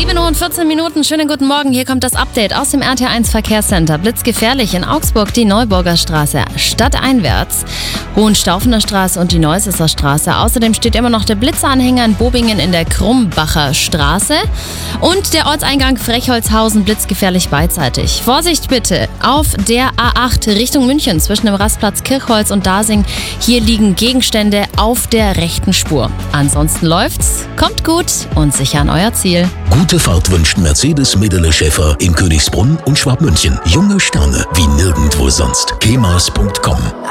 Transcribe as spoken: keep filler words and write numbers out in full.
sieben Uhr und vierzehn Minuten, schönen guten Morgen, hier kommt das Update aus dem R T eins Verkehrscenter. Blitzgefährlich in Augsburg die Neuburger Straße stadteinwärts, Hohenstaufener Straße und die Neusesser Straße. Außerdem steht immer noch der Blitzanhänger in Bobingen in der Krumbacher Straße und der Ortseingang Frechholzhausen blitzgefährlich beidseitig. Vorsicht bitte auf der A acht Richtung München zwischen dem Rastplatz Kirchholz und Dasing. Hier liegen Gegenstände auf der rechten Spur. Ansonsten läuft's, kommt gut und sicher an euer Ziel. Gute Fahrt wünscht Mercedes Medele Schäfer in Königsbrunn und Schwabmünchen. Junge Sterne wie nirgendwo sonst. kemas punkt com